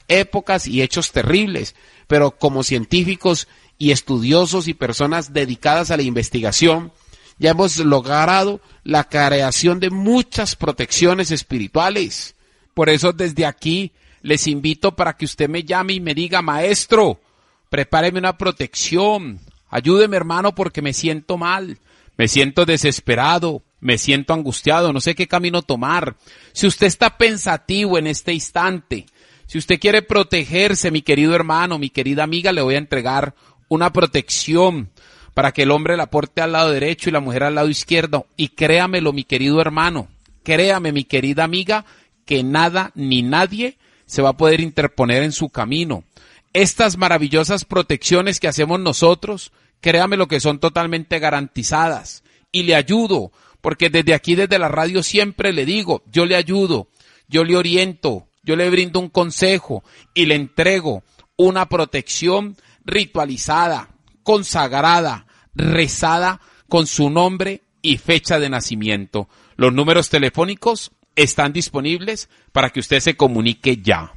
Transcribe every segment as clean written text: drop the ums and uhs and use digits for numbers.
épocas y hechos terribles, pero como científicos y estudiosos y personas dedicadas a la investigación, ya hemos logrado la creación de muchas protecciones espirituales. Por eso desde aquí les invito para que usted me llame y me diga: maestro, prepáreme una protección, ayúdeme hermano porque me siento mal, me siento desesperado, me siento angustiado, no sé qué camino tomar. Si usted está pensativo en este instante, si usted quiere protegerse, mi querido hermano, mi querida amiga, le voy a entregar una protección para que el hombre la porte al lado derecho y la mujer al lado izquierdo. Y créamelo, mi querido hermano, créame, mi querida amiga, que nada ni nadie se va a poder interponer en su camino. Estas maravillosas protecciones que hacemos nosotros, créame lo que son totalmente garantizadas. Y le ayudo, porque desde aquí, desde la radio, siempre le digo, yo le ayudo, yo le oriento, yo le brindo un consejo y le entrego una protección ritualizada, consagrada, rezada con su nombre y fecha de nacimiento. Los números telefónicos están disponibles para que usted se comunique ya.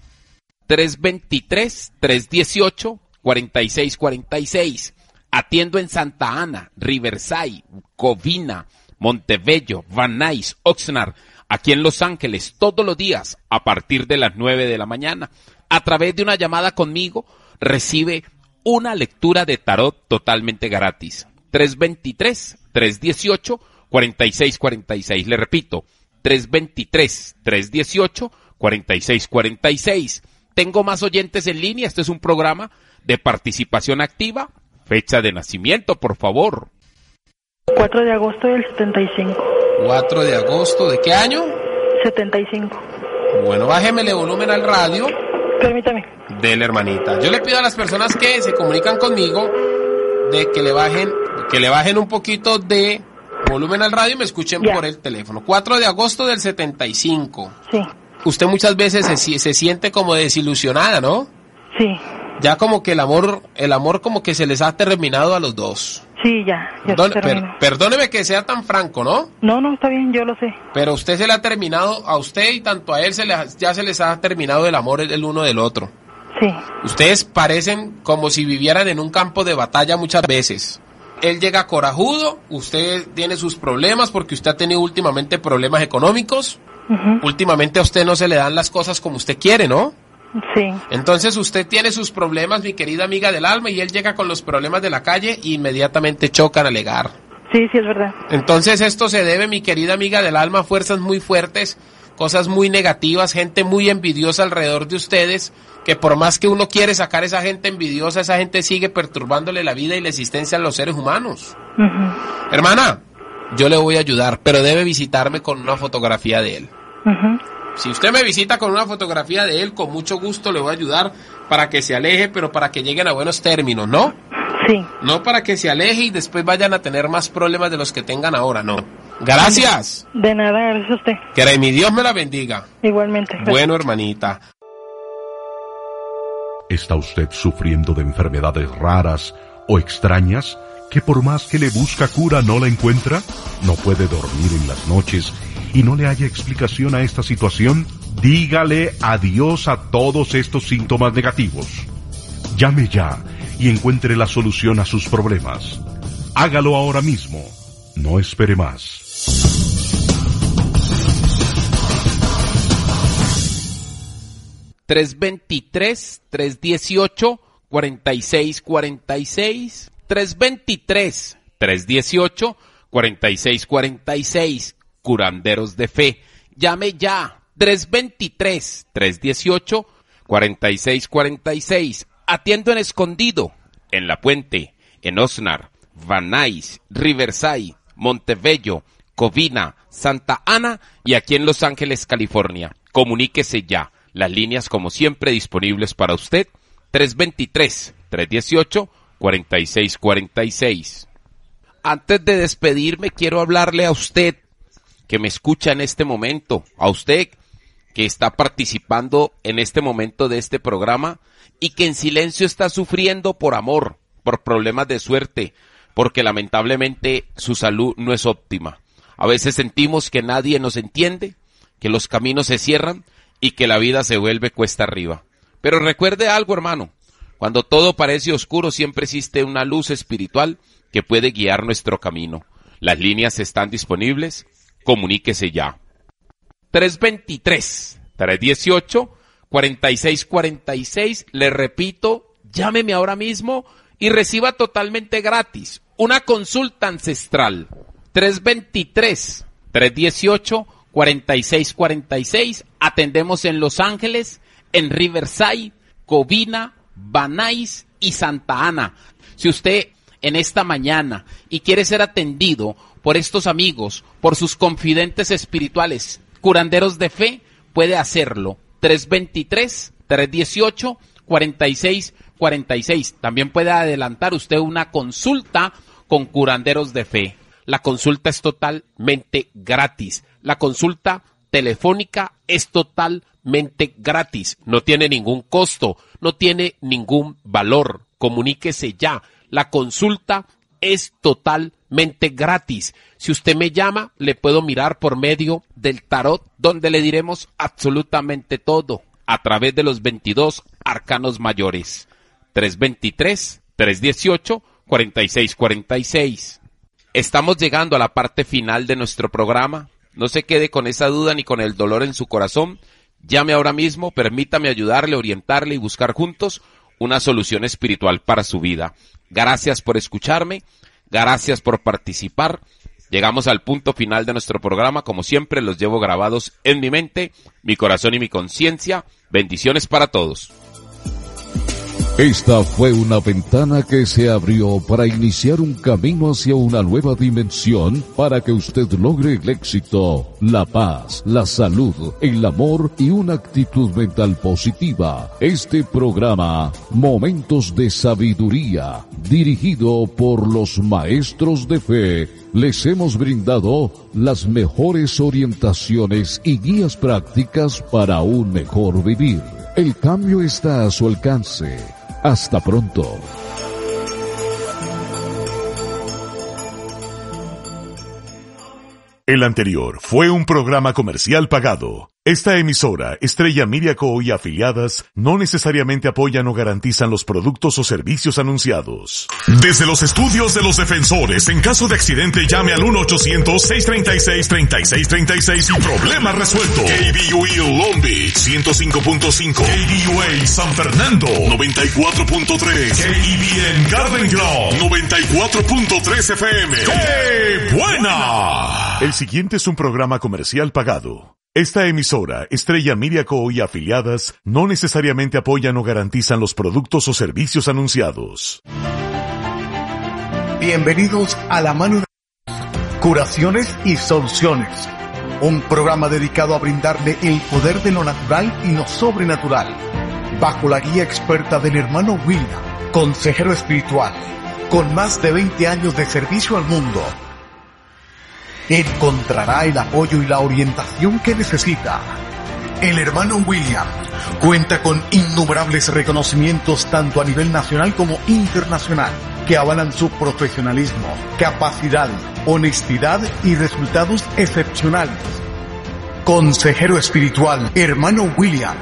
323-318-4646. Atiendo en Santa Ana, Riverside, Covina, Montebello, Van Nuys, Oxnard, aquí en Los Ángeles, todos los días a partir de las 9 de la mañana. A través de una llamada conmigo recibe una lectura de tarot totalmente gratis. 323-318-4646. Le repito, 323-318-4646. Tengo más oyentes en línea. Este es un programa de participación activa. Fecha de nacimiento, por favor. 4 de agosto del 75. 4 de agosto, ¿de qué año? 75. Bueno, bájemele volumen al radio. Permítame. Dele, hermanita. Yo le pido a las personas que se comunican conmigo de que le bajen un poquito de volumen al radio y me escuchen por el teléfono. 4 de agosto del 75. Sí. Usted muchas veces se siente como desilusionada, ¿no? Sí. Ya como que el amor como que se les ha terminado a los dos. Sí, ya terminó. Perdóneme que sea tan franco, ¿no? No, está bien, yo lo sé. Pero usted se le ha terminado, a usted y tanto a él ya se les ha terminado el amor el uno del otro. Sí. Ustedes parecen como si vivieran en un campo de batalla muchas veces. Él llega corajudo, usted tiene sus problemas porque usted ha tenido últimamente problemas económicos. Uh-huh. Últimamente a usted no se le dan las cosas como usted quiere, ¿no? Sí. Entonces usted tiene sus problemas, mi querida amiga del alma, y él llega con los problemas de la calle e inmediatamente chocan a alegar. Sí, es verdad. Entonces esto se debe, mi querida amiga del alma, a fuerzas muy fuertes, cosas muy negativas, gente muy envidiosa alrededor de ustedes, que por más que uno quiere sacar a esa gente envidiosa, esa gente sigue perturbándole la vida y la existencia a los seres humanos. Uh-huh. Hermana, yo le voy a ayudar, pero debe visitarme con una fotografía de él. Uh-huh. Si usted me visita con una fotografía de él, con mucho gusto le voy a ayudar para que se aleje, pero para que lleguen a buenos términos, ¿no? Sí. No para que se aleje y después vayan a tener más problemas de los que tengan ahora, no. Gracias. De nada, gracias a usted. Que mi Dios me la bendiga. Igualmente. Gracias. Bueno, hermanita. ¿Está usted sufriendo de enfermedades raras o extrañas que por más que le busca cura no la encuentra? ¿No puede dormir en las noches y no le haya explicación a esta situación? Dígale adiós a todos estos síntomas negativos. Llame ya y encuentre la solución a sus problemas. Hágalo ahora mismo. No espere más. (323-318-4646) 323-318-4646. Curanderos de fe. Llame ya. 323-318-4646. Atiendo en Escondido, en La Puente, en Oxnard, Van Nuys, Riverside, Montebello, Covina, Santa Ana y aquí en Los Ángeles, California. Comuníquese ya. Las líneas, como siempre, disponibles para usted. 323-318-4646. Antes de despedirme, quiero hablarle a usted que me escucha en este momento, a usted que está participando en este momento de este programa y que en silencio está sufriendo por amor, por problemas de suerte, porque lamentablemente su salud no es óptima. A veces sentimos que nadie nos entiende, que los caminos se cierran y que la vida se vuelve cuesta arriba. Pero recuerde algo, hermano, cuando todo parece oscuro siempre existe una luz espiritual que puede guiar nuestro camino. Las líneas están disponibles, comuníquese ya. 323-318-4646, le repito, llámeme ahora mismo y reciba totalmente gratis una consulta ancestral. 323-318-4646, atendemos en Los Ángeles, en Riverside, Covina, Van Nuys y Santa Ana. Si usted en esta mañana y quiere ser atendido por estos amigos, por sus confidentes espirituales, curanderos de fe, puede hacerlo. 323-318-4646. También puede adelantar usted una consulta con curanderos de fe. La consulta es totalmente gratis. La consulta telefónica es totalmente gratis. No tiene ningún costo, no tiene ningún valor. Comuníquese ya. La consulta es totalmente gratis. Si usted me llama, le puedo mirar por medio del tarot, donde le diremos absolutamente todo a través de los 22 arcanos mayores. 323-318-4646. Estamos llegando a la parte final de nuestro programa. No se quede con esa duda ni con el dolor en su corazón. Llame ahora mismo, permítame ayudarle, orientarle y buscar juntos una solución espiritual para su vida. Gracias por escucharme, gracias por participar. Llegamos al punto final de nuestro programa. Como siempre, los llevo grabados en mi mente, mi corazón y mi conciencia. Bendiciones para todos. Esta fue una ventana que se abrió para iniciar un camino hacia una nueva dimensión para que usted logre el éxito, la paz, la salud, el amor y una actitud mental positiva. Este programa, Momentos de Sabiduría, dirigido por los maestros de fe, les hemos brindado las mejores orientaciones y guías prácticas para un mejor vivir. El cambio está a su alcance. Hasta pronto. El anterior fue un programa comercial pagado. Esta emisora, Estrella Media Co. y afiliadas, no necesariamente apoyan o garantizan los productos o servicios anunciados. Desde los estudios de los defensores, en caso de accidente llame al 1-800-636-3636 y problema resuelto. KBUE Long Beach 105.5, KBUA San Fernando 94.3, KEBN Garden Grove 94.3 FM. ¡Qué buena! El siguiente es un programa comercial pagado. Esta emisora, Estrella Media Co. y afiliadas, no necesariamente apoyan o garantizan los productos o servicios anunciados. Bienvenidos a La Mano de Curaciones y Soluciones, un programa dedicado a brindarle el poder de lo natural y lo sobrenatural, bajo la guía experta del hermano William, consejero espiritual, con más de 20 años de servicio al mundo. Encontrará el apoyo y la orientación que necesita. El hermano William cuenta con innumerables reconocimientos tanto a nivel nacional como internacional que avalan su profesionalismo, capacidad, honestidad y resultados excepcionales. Consejero espiritual, hermano William.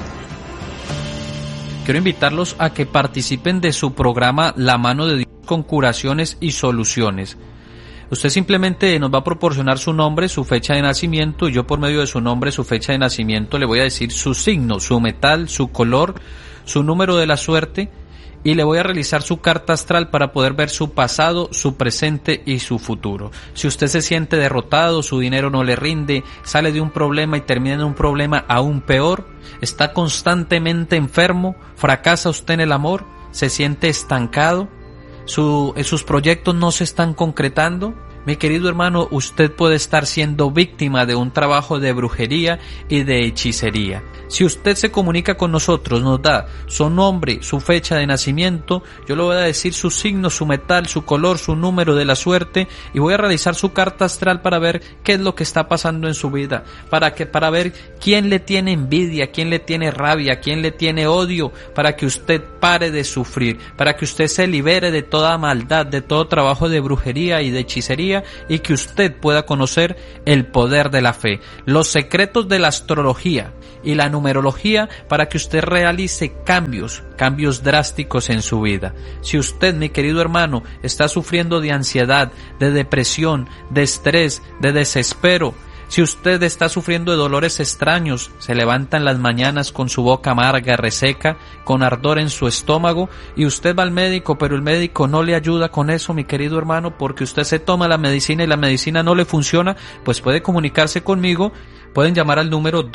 Quiero invitarlos a que participen de su programa La Mano de Dios con Curaciones y Soluciones. Usted simplemente nos va a proporcionar su nombre, su fecha de nacimiento, y yo por medio de su nombre, su fecha de nacimiento, le voy a decir su signo, su metal, su color, su número de la suerte, y le voy a realizar su carta astral para poder ver su pasado, su presente y su futuro. Si usted se siente derrotado, su dinero no le rinde, sale de un problema y termina en un problema aún peor, está constantemente enfermo, fracasa usted en el amor, se siente estancado, sus proyectos no se están concretando, mi querido hermano, usted puede estar siendo víctima de un trabajo de brujería y de hechicería. Si usted se comunica con nosotros, nos da su nombre, su fecha de nacimiento, yo le voy a decir su signo, su metal, su color, su número de la suerte, y voy a realizar su carta astral para ver qué es lo que está pasando en su vida, para ver quién le tiene envidia, quién le tiene rabia, quién le tiene odio, para que usted pare de sufrir, para que usted se libere de toda maldad, de todo trabajo de brujería y de hechicería, numerología y que usted pueda conocer el poder de la fe, los secretos de la astrología y la numerología para que usted realice cambios drásticos en su vida. Si usted, mi querido hermano, está sufriendo de ansiedad, de depresión, de estrés, de desespero, si usted está sufriendo de dolores extraños, se levanta en las mañanas con su boca amarga, reseca, con ardor en su estómago, y usted va al médico, pero el médico no le ayuda con eso, mi querido hermano, porque usted se toma la medicina y la medicina no le funciona, pues puede comunicarse conmigo. Pueden llamar al número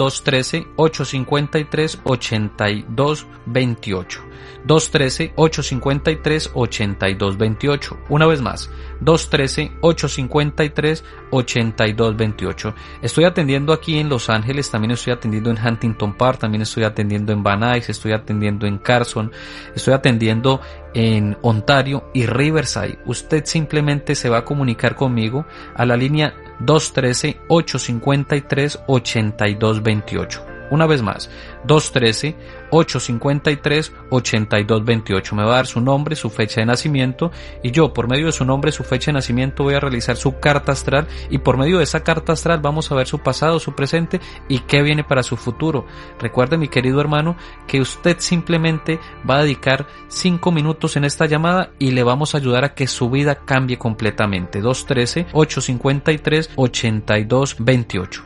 213-853-8228. 213-853-8228. Una vez más, 213-853-8228. Estoy atendiendo aquí en Los Ángeles, también estoy atendiendo en Huntington Park, también estoy atendiendo en Van Nuys, estoy atendiendo en Carson, estoy atendiendo en Ontario y Riverside. Usted simplemente se va a comunicar conmigo a la línea 213-853-8228. Una vez más, 213-853-8228. Me va a dar su nombre, su fecha de nacimiento, y yo, por medio de su nombre, su fecha de nacimiento, voy a realizar su carta astral, y por medio de esa carta astral vamos a ver su pasado, su presente y qué viene para su futuro. Recuerde, mi querido hermano, que usted simplemente va a dedicar 5 minutos en esta llamada y le vamos a ayudar a que su vida cambie completamente. 213-853-8228.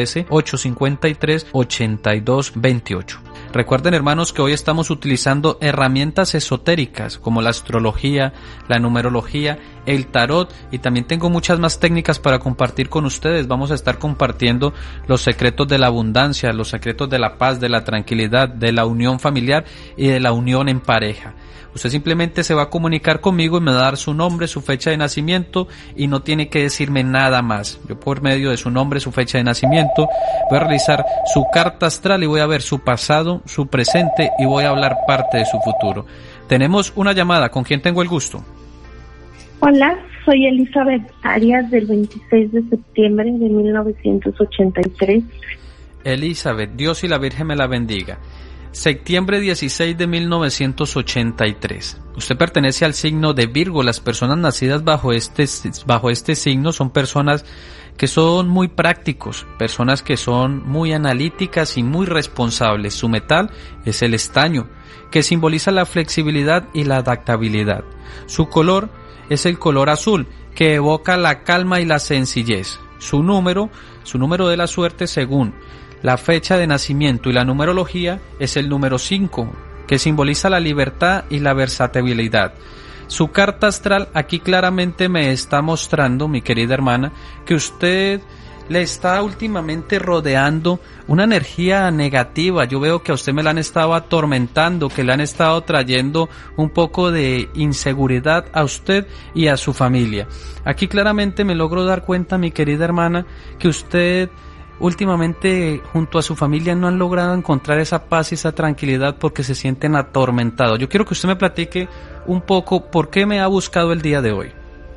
213-853-8228. Recuerden, hermanos, que hoy estamos utilizando herramientas esotéricas como la astrología, la numerología, el tarot, y también tengo muchas más técnicas para compartir con ustedes. Vamos a estar compartiendo los secretos de la abundancia, los secretos de la paz, de la tranquilidad, de la unión familiar y de la unión en pareja. Usted simplemente se va a comunicar conmigo y me va a dar su nombre, su fecha de nacimiento, y no tiene que decirme nada más. Yo, por medio de su nombre, su fecha de nacimiento, voy a realizar su carta astral y voy a ver su pasado, su presente, y voy a hablar parte de su futuro. Tenemos una llamada. ¿Con quién tengo el gusto? Hola, soy Elizabeth Arias, del 26 de septiembre de 1983. Elizabeth, Dios y la Virgen me la bendiga. Septiembre 16 de 1983. Usted pertenece al signo de Virgo. Las personas nacidas bajo este signo son personas que son muy prácticos, personas que son muy analíticas y muy responsables. Su metal es el estaño, que simboliza la flexibilidad y la adaptabilidad. Su color es el color azul, que evoca la calma y la sencillez. Su número de la suerte, según la fecha de nacimiento y la numerología, es el número 5, que simboliza la libertad y la versatilidad. Su carta astral aquí claramente me está mostrando, mi querida hermana, que usted le está últimamente rodeando una energía negativa. Yo veo que a usted me la han estado atormentando, que le han estado trayendo un poco de inseguridad a usted y a su familia. Aquí claramente me logro dar cuenta, mi querida hermana, que usted últimamente junto a su familia no han logrado encontrar esa paz y esa tranquilidad porque se sienten atormentados. Yo quiero que usted me platique un poco por qué me ha buscado el día de hoy.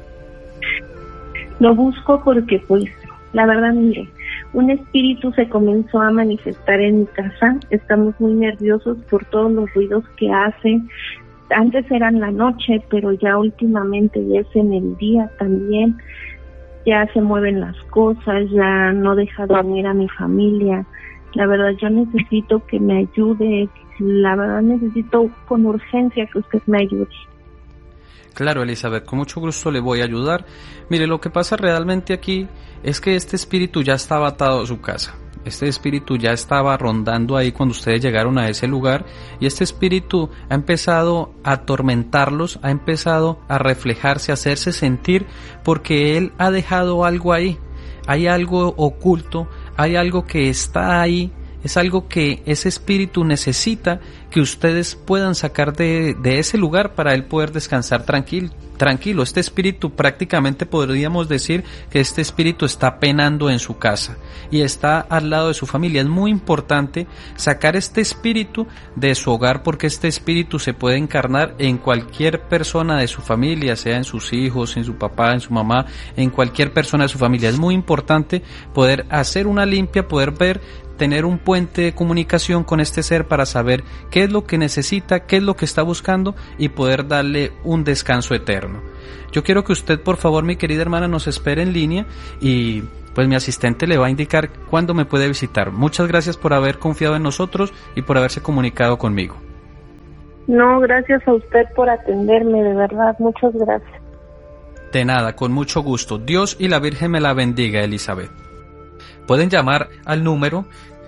Lo busco porque, pues, la verdad, mire, un espíritu se comenzó a manifestar en mi casa. Estamos muy nerviosos por todos los ruidos que hace. Antes eran la noche, pero ya últimamente ya es en el día también. Ya se mueven las cosas, ya no deja dormir a mi familia. La verdad, yo necesito que me ayude. La verdad, necesito con urgencia que usted me ayude. Claro, Elizabeth, con mucho gusto le voy a ayudar. Mire, lo que pasa realmente aquí es que este espíritu ya estaba atado a su casa. Este espíritu ya estaba rondando ahí cuando ustedes llegaron a ese lugar, y este espíritu ha empezado a atormentarlos, ha empezado a reflejarse, a hacerse sentir, porque él ha dejado algo ahí. Hay algo oculto, hay algo que está ahí, es algo que ese espíritu necesita que ustedes puedan sacar de ese lugar para él poder descansar tranquilo. Este espíritu, prácticamente podríamos decir que este espíritu está penando en su casa y está al lado de su familia. Es muy importante sacar este espíritu de su hogar, porque este espíritu se puede encarnar en cualquier persona de su familia, sea en sus hijos, en su papá, en su mamá, en cualquier persona de su familia. Es muy importante poder hacer una limpia, poder ver, tener un puente de comunicación con este ser para saber qué qué es lo que necesita, qué es lo que está buscando y poder darle un descanso eterno. Yo quiero que usted, por favor, mi querida hermana, nos espere en línea y pues mi asistente le va a indicar cuándo me puede visitar. Muchas gracias por haber confiado en nosotros y por haberse comunicado conmigo. No, gracias a usted por atenderme, de verdad, muchas gracias. De nada, con mucho gusto. Dios y la Virgen me la bendiga, Elizabeth. Pueden llamar al número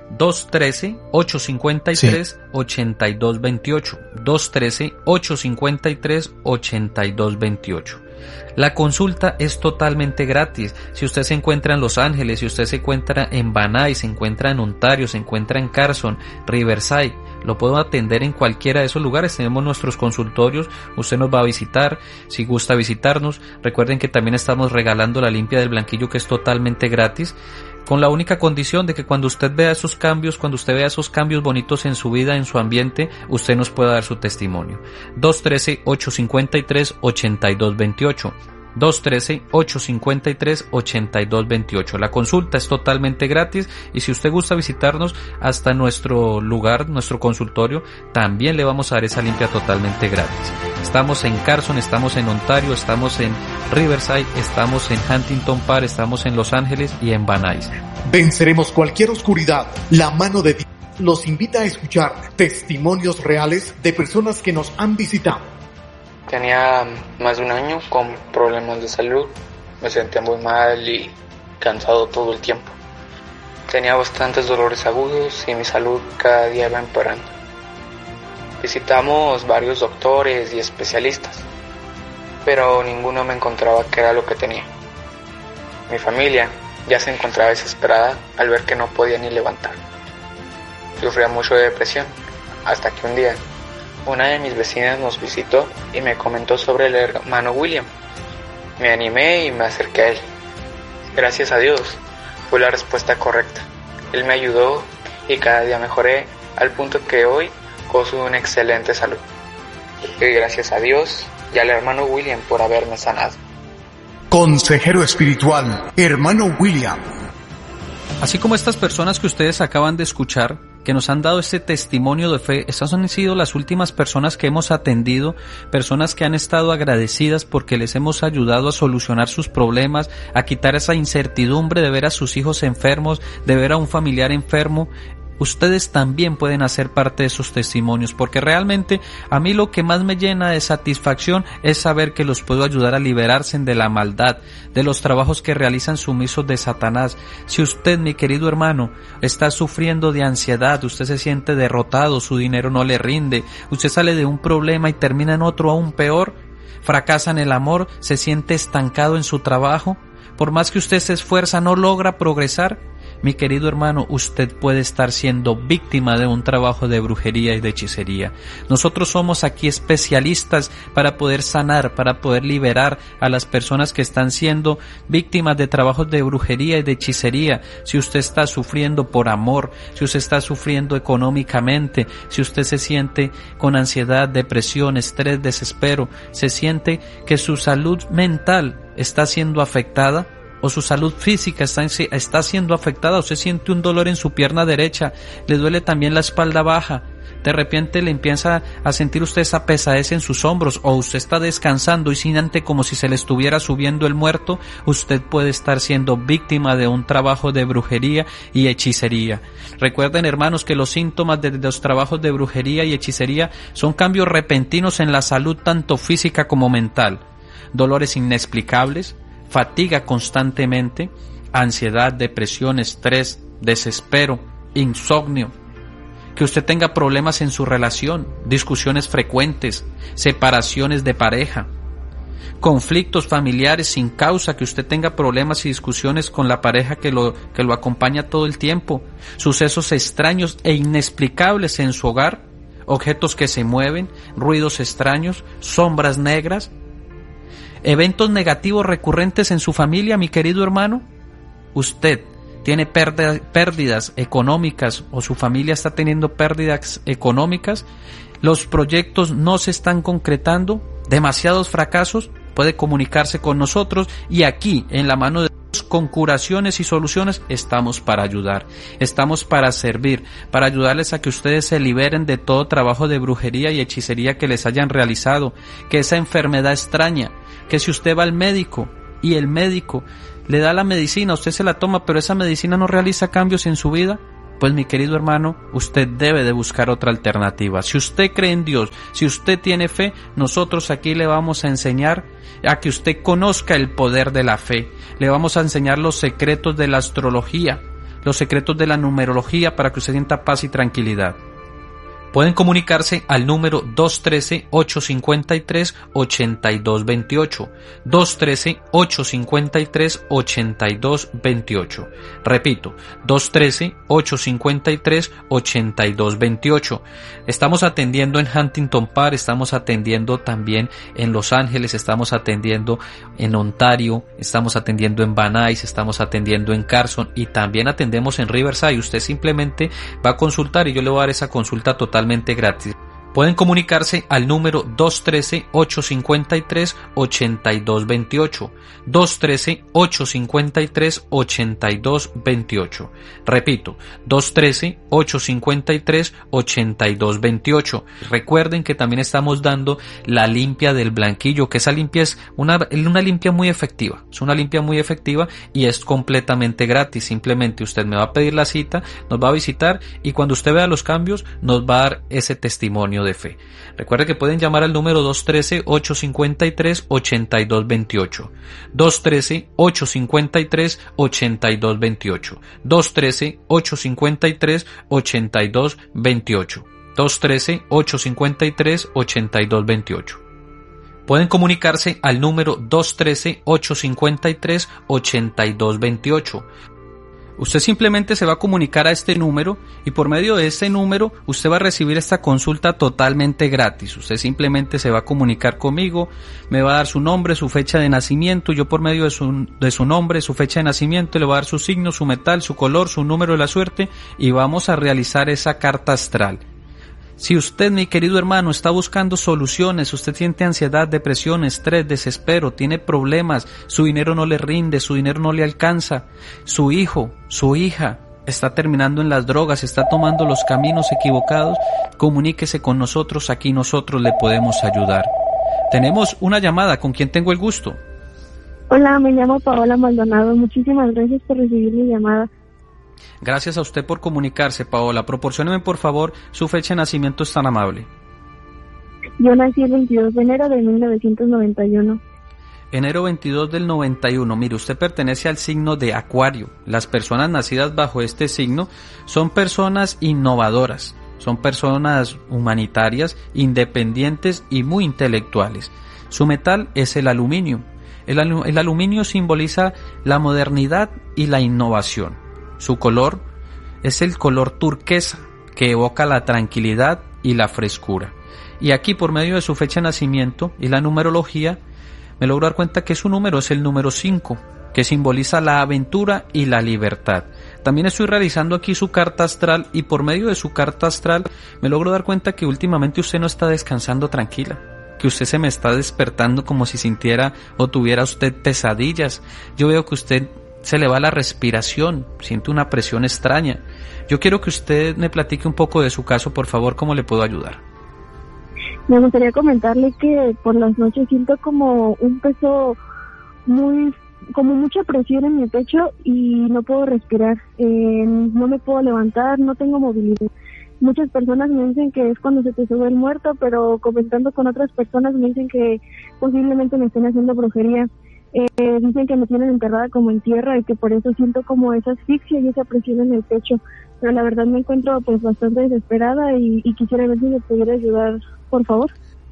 213-853-8228. 213-853-8228. La consulta es totalmente gratis. Si usted se encuentra en Los Ángeles, si usted se encuentra en Van Nuys, se encuentra en Ontario, se encuentra en Carson, Riverside, lo puedo atender en cualquiera de esos lugares. Tenemos nuestros consultorios, usted nos va a visitar, si gusta visitarnos. Recuerden que también estamos regalando la limpia del blanquillo, que es totalmente gratis, con la única condición de que cuando usted vea esos cambios, bonitos en su vida, en su ambiente, usted nos pueda dar su testimonio. 213-853-8228. 213-853-8228. La consulta es totalmente gratis y si usted gusta visitarnos hasta nuestro lugar, nuestro consultorio, también le vamos a dar esa limpia totalmente gratis. Estamos en Carson, estamos en Ontario, estamos en Riverside, estamos en Huntington Park, estamos en Los Ángeles y en Van Nuys. Venceremos cualquier oscuridad. La mano de Dios los invita a escuchar testimonios reales de personas que nos han visitado. Tenía más de un año con problemas de salud, me sentía muy mal y cansado todo el tiempo. Tenía bastantes dolores agudos y mi salud cada día iba empeorando. Visitamos varios doctores y especialistas, pero ninguno me encontraba qué era lo que tenía. Mi familia ya se encontraba desesperada al ver que no podía ni levantar. Sufría mucho de depresión, hasta que un día una de mis vecinas nos visitó y me comentó sobre el hermano William. Me animé y me acerqué a él. Gracias a Dios, fue la respuesta correcta. Él me ayudó y cada día mejoré al punto que hoy gozo de una excelente salud. Y gracias a Dios y al hermano William por haberme sanado. Consejero espiritual, hermano William. Así como estas personas que ustedes acaban de escuchar, que nos han dado este testimonio de fe, estas han sido las últimas personas que hemos atendido, personas que han estado agradecidas porque les hemos ayudado a solucionar sus problemas, a quitar esa incertidumbre de ver a sus hijos enfermos, de ver a un familiar enfermo. Ustedes también pueden hacer parte de esos testimonios, porque realmente a mí lo que más me llena de satisfacción es saber que los puedo ayudar a liberarse de la maldad, de los trabajos que realizan sumisos de Satanás. Si usted, mi querido hermano, está sufriendo de ansiedad, usted se siente derrotado, su dinero no le rinde, usted sale de un problema y termina en otro aún peor, fracasa en el amor, se siente estancado en su trabajo, por más que usted se esfuerza no logra progresar, mi querido hermano, usted puede estar siendo víctima de un trabajo de brujería y de hechicería. Nosotros somos aquí especialistas para poder sanar, para poder liberar a las personas que están siendo víctimas de trabajos de brujería y de hechicería. Si usted está sufriendo por amor, si usted está sufriendo económicamente, si usted se siente con ansiedad, depresión, estrés, desespero, se siente que su salud mental está siendo afectada, o su salud física está siendo afectada, o se siente un dolor en su pierna derecha, le duele también la espalda baja, de repente le empieza a sentir usted esa pesadez en sus hombros, o usted está descansando y siente como si se le estuviera subiendo el muerto, usted puede estar siendo víctima de un trabajo de brujería y hechicería. Recuerden, hermanos, que los síntomas de los trabajos de brujería y hechicería son cambios repentinos en la salud tanto física como mental, dolores inexplicables, fatiga constantemente, ansiedad, depresión, estrés, desespero, insomnio, que usted tenga problemas en su relación, discusiones frecuentes, separaciones de pareja, conflictos familiares sin causa, que usted tenga problemas y discusiones con la pareja que lo acompaña todo el tiempo, sucesos extraños e inexplicables en su hogar, objetos que se mueven, ruidos extraños, sombras negras, eventos negativos recurrentes en su familia, mi querido hermano. Usted tiene pérdidas económicas o su familia está teniendo pérdidas económicas, los proyectos no se están concretando, demasiados fracasos, puede comunicarse con nosotros y aquí en La Mano de Dios con curaciones y soluciones, estamos para ayudar, estamos para servir, para ayudarles a que ustedes se liberen de todo trabajo de brujería y hechicería que les hayan realizado, que esa enfermedad extraña, que si usted va al médico y el médico le da la medicina, usted se la toma, pero esa medicina no realiza cambios en su vida, pues mi querido hermano, usted debe de buscar otra alternativa. Si usted cree en Dios, si usted tiene fe, nosotros aquí le vamos a enseñar a que usted conozca el poder de la fe. Le vamos a enseñar los secretos de la astrología, los secretos de la numerología para que usted sienta paz y tranquilidad. Pueden comunicarse al número 213-853-8228, 213-853-8228. Repito, 213-853-8228. Estamos atendiendo en Huntington Park, estamos atendiendo también en Los Ángeles, estamos atendiendo en Ontario, estamos atendiendo en Van Nuys, estamos atendiendo en Carson y también atendemos en Riverside. Usted simplemente va a consultar y yo le voy a dar esa consulta totalmente gratis. Pueden comunicarse al número 213-853-8228, 213-853-8228. Repito, 213-853-8228. Recuerden que también estamos dando la limpia del blanquillo, que esa limpia es una limpia muy efectiva. Es una limpia muy efectiva y es completamente gratis. Simplemente usted me va a pedir la cita, nos va a visitar y cuando usted vea los cambios nos va a dar ese testimonio de fe. Recuerde que pueden llamar al número 213-853-8228, 213-853-8228, 213-853-8228, 213-853-8228. Pueden comunicarse al número 213-853-8228. Usted simplemente se va a comunicar a este número y por medio de ese número usted va a recibir esta consulta totalmente gratis. Usted simplemente se va a comunicar conmigo, me va a dar su nombre, su fecha de nacimiento, yo por medio de su nombre, su fecha de nacimiento le voy a dar su signo, su metal, su color, su número de la suerte y vamos a realizar esa carta astral. Si usted, mi querido hermano, está buscando soluciones, usted siente ansiedad, depresión, estrés, desespero, tiene problemas, su dinero no le rinde, su dinero no le alcanza, su hijo, su hija está terminando en las drogas, está tomando los caminos equivocados, comuníquese con nosotros, aquí nosotros le podemos ayudar. Tenemos una llamada, ¿con quién tengo el gusto? Hola, me llamo Paola Maldonado, muchísimas gracias por recibir mi llamada. Gracias a usted por comunicarse, Paola. Proporcióneme, por favor, su fecha de nacimiento, es tan amable. Yo nací el 22 de enero de 1991. Enero 22 del 91. Mire, usted pertenece al signo de Acuario. Las personas nacidas bajo este signo son personas innovadoras, son personas humanitarias, independientes y muy intelectuales. Su metal es el aluminio. El aluminio simboliza la modernidad y la innovación. Su color es el color turquesa, que evoca la tranquilidad y la frescura. Y aquí, por medio de su fecha de nacimiento y la numerología, me logro dar cuenta que su número es el número 5, que simboliza la aventura y la libertad. También estoy realizando aquí su carta astral y por medio de su carta astral me logro dar cuenta que últimamente usted no está descansando tranquila, que usted se me está despertando como si sintiera o tuviera usted pesadillas. Yo veo que usted se le va la respiración, siente una presión extraña. Yo quiero que usted me platique un poco de su caso, por favor, ¿cómo le puedo ayudar? Me gustaría comentarle que por las noches siento como un peso como mucha presión en mi pecho y no puedo respirar, no me puedo levantar, no tengo movilidad. Muchas personas me dicen que es cuando se te sube el muerto, pero comentando con otras personas me dicen que posiblemente me estén haciendo brujería. Dicen que me tienen enterrada como en tierra y que por eso siento como esa asfixia y esa presión en el pecho, pero la verdad me encuentro pues bastante desesperada y quisiera ver si me pudiera ayudar, por favor.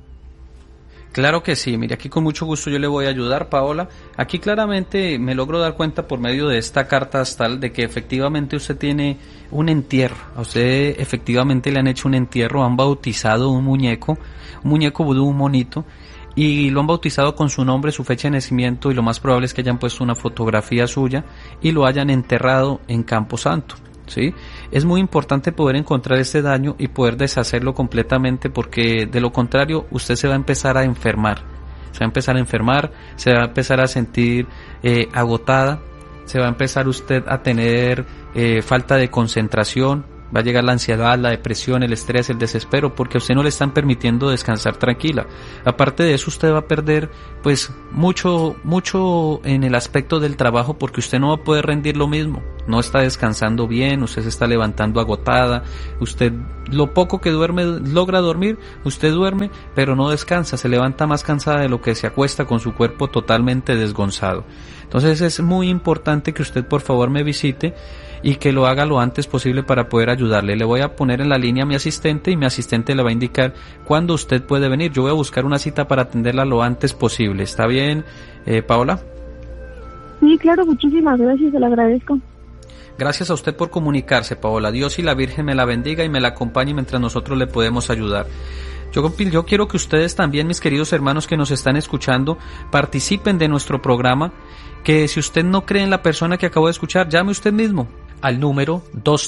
Claro que sí, mire, aquí con mucho gusto yo le voy a ayudar, Paola. Aquí claramente me logro dar cuenta por medio de esta carta astral de que efectivamente usted tiene un entierro. A usted efectivamente le han hecho un entierro, han bautizado un muñeco vudú, un monito, y lo han bautizado con su nombre, su fecha de nacimiento y lo más probable es que hayan puesto una fotografía suya y lo hayan enterrado en Campo Santo, ¿sí? Es muy importante poder encontrar este daño y poder deshacerlo completamente porque de lo contrario usted se va a empezar a enfermar, se va a empezar a sentir agotada, se va a empezar usted a tener falta de concentración, va a llegar la ansiedad, la depresión, el estrés, el desespero, porque a usted no le están permitiendo descansar tranquila. Aparte de eso, usted va a perder pues mucho en el aspecto del trabajo, porque usted no va a poder rendir lo mismo, no está descansando bien, usted se está levantando agotada, usted lo poco que duerme, logra dormir, usted duerme, pero no descansa, se levanta más cansada de lo que se acuesta, con su cuerpo totalmente desgonzado. Entonces es muy importante que usted por favor me visite y que lo haga lo antes posible para poder ayudarle. Le voy a poner en la línea a mi asistente y mi asistente le va a indicar cuándo usted puede venir. Yo voy a buscar una cita para atenderla lo antes posible. ¿Está bien, Paola? Sí, claro, muchísimas gracias, se lo agradezco. Gracias a usted por comunicarse, Paola. Dios y la Virgen me la bendiga y me la acompañe mientras nosotros le podemos ayudar. Yo quiero que ustedes también, mis queridos hermanos que nos están escuchando, participen de nuestro programa, que si usted no cree en la persona que acabo de escuchar, llame usted mismo al número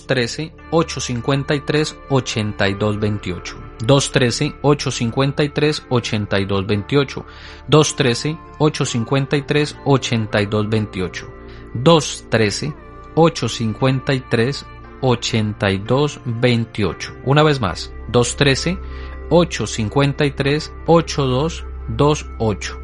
213-853-8228. 213-853-8228. 213-853-8228. 213-853-8228. Una vez más, 213-853-8228.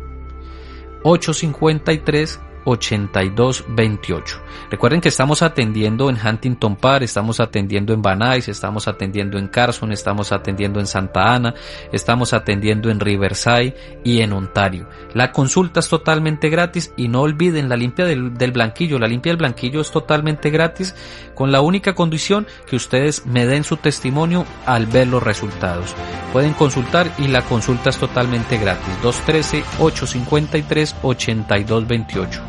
853-8228. Recuerden que estamos atendiendo en Huntington Park, estamos atendiendo en Van Nuys, estamos atendiendo en Carson, estamos atendiendo en Santa Ana, estamos atendiendo en Riverside y en Ontario. La consulta es totalmente gratis y no olviden la limpia del blanquillo. La limpia del blanquillo es totalmente gratis, con la única condición que ustedes me den su testimonio al ver los resultados. Pueden consultar y la consulta es totalmente gratis. 213-853-8228.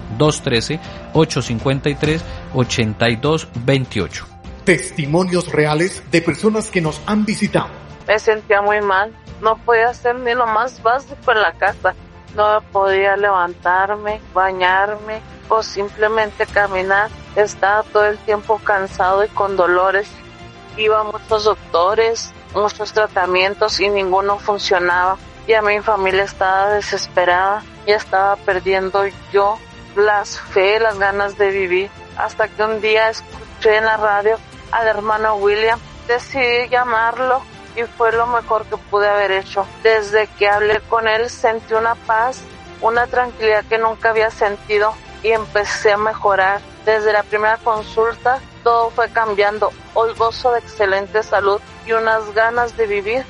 213-853-8228. Testimonios reales de personas que nos han visitado. Me sentía muy mal, no podía hacer ni lo más básico en la casa, no podía levantarme, bañarme o simplemente caminar, estaba todo el tiempo cansado y con dolores, iba a muchos doctores, muchos tratamientos y ninguno funcionaba, y a mi familia estaba desesperada, ya estaba perdiendo yo las ganas de vivir, hasta que un día escuché en la radio al hermano William, decidí llamarlo y fue lo mejor que pude haber hecho. Desde que hablé con él sentí una paz, una tranquilidad que nunca había sentido y empecé a mejorar. Desde la primera consulta todo fue cambiando, hoy gozo de excelente salud y unas ganas de vivir.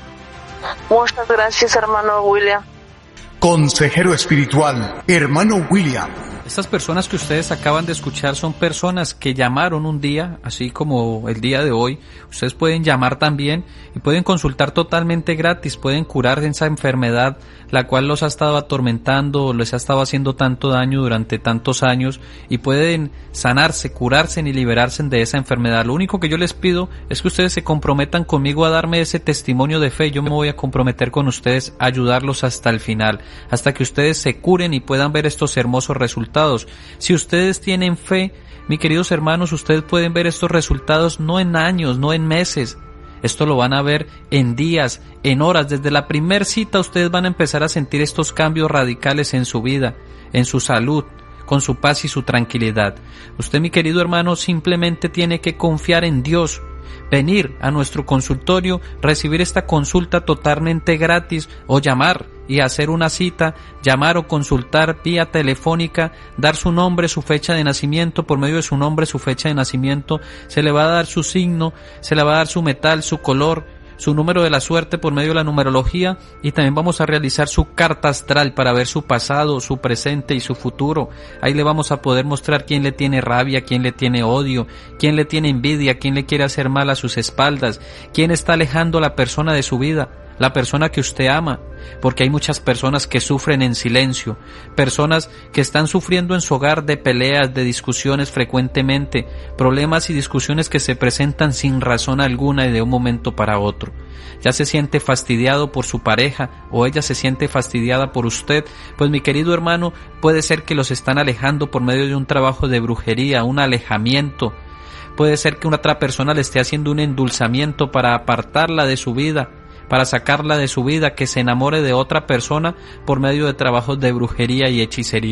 Muchas gracias, hermano William. Consejero espiritual, hermano William. Estas personas que ustedes acaban de escuchar son personas que llamaron un día, así como el día de hoy. Ustedes pueden llamar también y pueden consultar totalmente gratis, pueden curar esa enfermedad la cual los ha estado atormentando, les ha estado haciendo tanto daño durante tantos años, y pueden sanarse, curarse y liberarse de esa enfermedad. Lo único que yo les pido es que ustedes se comprometan conmigo a darme ese testimonio de fe. Yo me voy a comprometer con ustedes a ayudarlos hasta el final, hasta que ustedes se curen y puedan ver estos hermosos resultados. Si ustedes tienen fe, mis queridos hermanos, ustedes pueden ver estos resultados no en años, no en meses. Esto lo van a ver en días, en horas. Desde la primer cita ustedes van a empezar a sentir estos cambios radicales en su vida, en su salud, con su paz y su tranquilidad. Usted, mi querido hermano, simplemente tiene que confiar en Dios, venir a nuestro consultorio, recibir esta consulta totalmente gratis, o llamar y hacer una cita, llamar o consultar vía telefónica, dar su nombre, su fecha de nacimiento. Por medio de su nombre, su fecha de nacimiento, se le va a dar su signo, se le va a dar su metal, su color, su número de la suerte por medio de la numerología, y también vamos a realizar su carta astral para ver su pasado, su presente y su futuro. Ahí le vamos a poder mostrar quién le tiene rabia, quién le tiene odio, quién le tiene envidia, quién le quiere hacer mal a sus espaldas, quién está alejando a la persona de su vida, la persona que usted ama, porque hay muchas personas que sufren en silencio, personas que están sufriendo en su hogar de peleas, de discusiones frecuentemente, problemas y discusiones que se presentan sin razón alguna y de un momento para otro. Ya se siente fastidiado por su pareja, o ella se siente fastidiada por usted. Pues, mi querido hermano, puede ser que los están alejando por medio de un trabajo de brujería, un alejamiento. Puede ser que una otra persona le esté haciendo un endulzamiento para apartarla de su vida, para sacarla de su vida, que se enamore de otra persona por medio de trabajos de brujería y hechicería.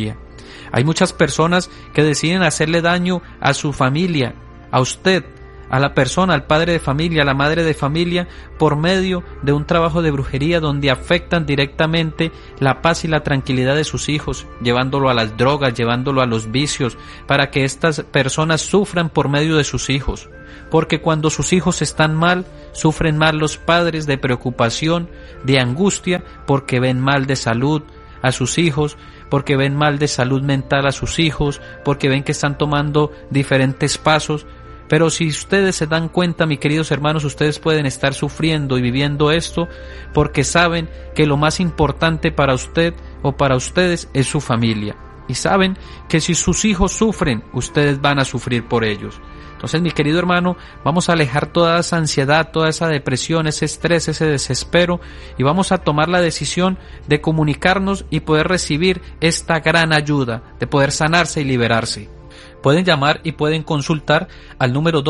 Hay muchas personas que deciden hacerle daño a su familia, a usted, a la persona, al padre de familia, a la madre de familia, por medio de un trabajo de brujería donde afectan directamente la paz y la tranquilidad de sus hijos, llevándolo a las drogas, llevándolo a los vicios, para que estas personas sufran por medio de sus hijos. Porque cuando sus hijos están mal, sufren mal los padres de preocupación, de angustia, porque ven mal de salud a sus hijos, porque ven mal de salud mental a sus hijos, porque ven que están tomando diferentes pasos. Pero si ustedes se dan cuenta, mis queridos hermanos, ustedes pueden estar sufriendo y viviendo esto porque saben que lo más importante para usted o para ustedes es su familia. Y saben que si sus hijos sufren, ustedes van a sufrir por ellos. Entonces, mi querido hermano, vamos a alejar toda esa ansiedad, toda esa depresión, ese estrés, ese desespero, y vamos a tomar la decisión de comunicarnos y poder recibir esta gran ayuda, de poder sanarse y liberarse. Pueden llamar y pueden consultar al número